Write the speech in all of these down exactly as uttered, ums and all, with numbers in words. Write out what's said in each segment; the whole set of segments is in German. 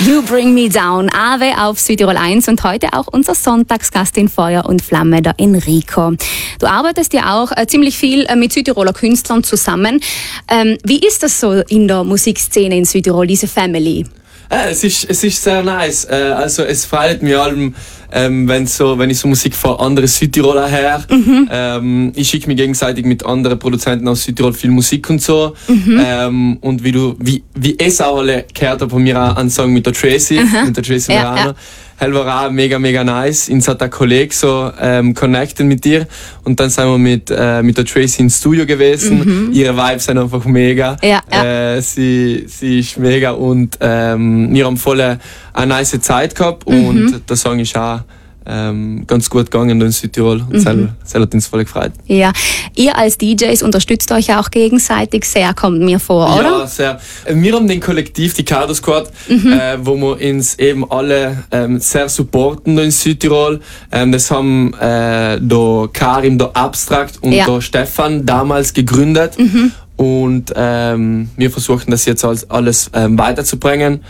You Bring Me Down, Ave auf Südtirol eins und heute auch unser Sonntagsgast in Feuer und Flamme, der Enrico. Du arbeitest ja auch äh, ziemlich viel äh, mit Südtiroler Künstlern zusammen. Ähm, wie ist das so in der Musikszene in Südtirol, diese Family? Äh, es, ist, es ist sehr nice. Äh, also es freut mich allem, ähm, wenn, so, wenn ich so Musik von anderen Südtiroler her. Mhm. Ähm, ich schicke mich gegenseitig mit anderen Produzenten aus Südtirol viel Musik und so. Mhm. Ähm, und wie du, wie, wie es auch alle gehört habe von mir auch einen Song mit der Tracy, mhm. mit der Tracy ja, Morano. ja. Hell war auch mega, mega nice. Uns hat der Kollege so ähm, connected mit dir. Und dann sind wir mit, äh, mit der Tracy ins Studio gewesen. Mhm. Ihre Vibes sind einfach mega. Ja, ja. Äh, sie, sie ist mega und ähm, wir haben voll eine, eine nice Zeit gehabt. Mhm. Und der Song ist auch ähm, ganz gut gegangen in Südtirol. Und mhm. das hat uns voll gefreut. Ja, ihr als D Js unterstützt euch auch gegenseitig sehr, kommt mir vor, oder? Ja, sehr. Wir haben den Kollektiv, die Cardo Squad, mhm. äh, wo wir uns eben alle ähm, sehr supporten in Südtirol. Ähm, das haben äh, der Karim, der Abstrakt und ja. der Stefan damals gegründet. Mhm. Und ähm, wir versuchen das jetzt alles, alles ähm, weiterzubringen.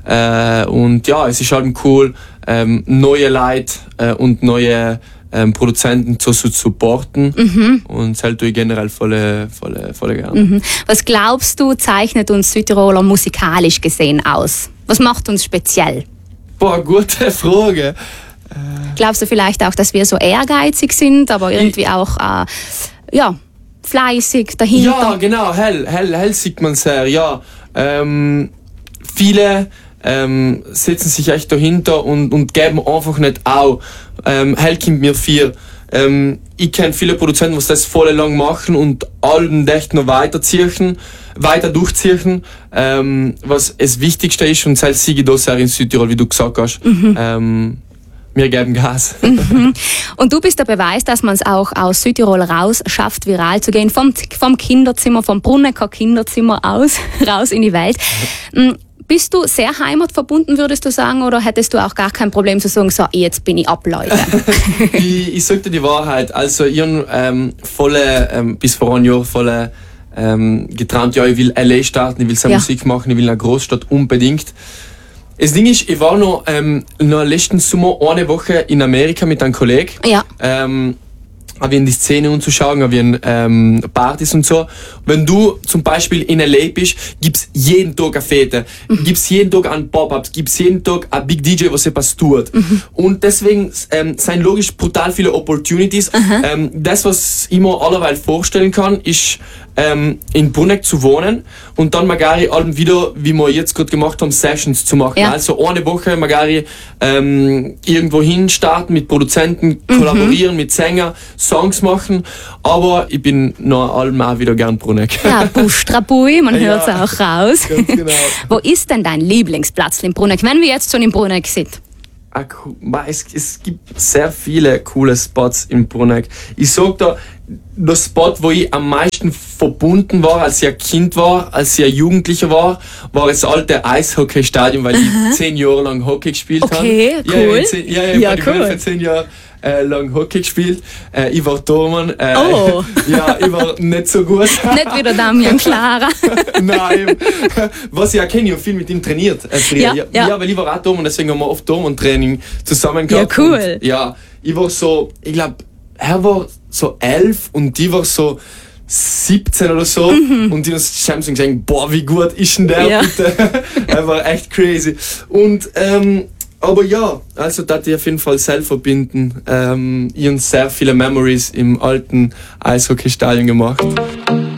Äh, und ja, es ist halt cool, ähm, neue Leute äh, und neue ähm, Produzenten zu, zu supporten. Mhm. Und das hält ich generell voll, voll, voll gerne. Mhm. Was glaubst du, zeichnet uns Südtiroler musikalisch gesehen aus? Was macht uns speziell? Boah, gute Frage. Äh, Glaubst du vielleicht auch, dass wir so ehrgeizig sind, aber irgendwie ich, auch äh, ja, fleißig dahinter? Ja, genau, hell, hell, hell sieht man sehr, ja. Ähm, viele ähm, setzen sich echt dahinter und, und geben einfach nicht auf. Ähm, hell kommt mir viel. Ähm, ich kenne viele Produzenten, die das voll lang machen und allen echt noch weiterziehen, weiter durchziehen, ähm, was das Wichtigste ist und selbst siege da sehr in Südtirol, wie du gesagt hast. Mhm. Ähm, Wir geben Gas. Mhm. Und du bist der Beweis, dass man es auch aus Südtirol raus schafft, viral zu gehen. Vom, vom Kinderzimmer, vom Brunnecker Kinderzimmer aus, raus in die Welt. Mhm. Bist du sehr heimatverbunden, würdest du sagen, oder hättest du auch gar kein Problem zu sagen, so, jetzt bin ich ab, Leute? ich, ich sag dir die Wahrheit. Also, ich habe ähm, volle, ähm, bis vor einem Jahr volle ähm, geträumt, ja, ich will L A starten, ich will seine ja. Musik machen, ich will in einer Großstadt unbedingt. Das Ding ist, ich war noch, ähm, noch letzten Sommer eine Woche in Amerika mit einem Kollegen. Ja. Ähm, haben wir in die Szene umzuschauen, haben wir ähm, Partys und so. Wenn du zum Beispiel in L A bist, gibt's jeden Tag eine Fete, mhm. gibt's jeden Tag einen Pop-Ups, gibt's jeden Tag ein Big D J, was etwas tut. Mhm. Und deswegen ähm, sind logisch brutal viele Opportunities. Ähm, das, was ich mir allerweil vorstellen kann, ist ähm, in Bruneck zu wohnen und dann magari allem wieder, wie wir jetzt gerade gemacht haben, Sessions zu machen. Ja. Also eine Woche magari ähm, irgendwo hin starten, mit Produzenten mhm. kollaborieren, mit Sängern, Songs machen, aber ich bin noch allem auch wieder gern Bruneck. Ja, Bustrabui, man hört es ja, auch raus. Ganz genau. Wo ist denn dein Lieblingsplatz in Bruneck, wenn wir jetzt schon in Bruneck sind? Es, es gibt sehr viele coole Spots in Bruneck. Ich sag da, der Spot, wo ich am meisten verbunden war, als ich ein Kind war, als ich ein Jugendlicher war, war das alte Eishockeystadion, weil ich Aha. zehn Jahre lang Hockey gespielt habe. Okay, cool. Ja, zehn, ja, ja, ja cool. Für zehn Jahre äh, lang Hockey gespielt. Äh, ich war Tormann. Äh, oh. Ja, ich war nicht so gut. Nicht wieder Damian Clara. Nein. Was ich auch kenne, ich habe viel mit ihm trainiert. Äh, ja, ja, ja. ja, weil ich war auch Tormann, deswegen haben wir oft Tormann-Training zusammen gehabt. Ja, cool. Und, ja, ich war so, ich glaube, er war so elf und die war so siebzehn oder so. Mhm. Und die haben so gesagt, boah, wie gut ist denn der ja. bitte? Er war echt crazy. Und, ähm, aber ja, also da ich auf jeden Fall selbst verbinden. Ähm, ich habe sehr viele Memories im alten Eishockeystadion gemacht.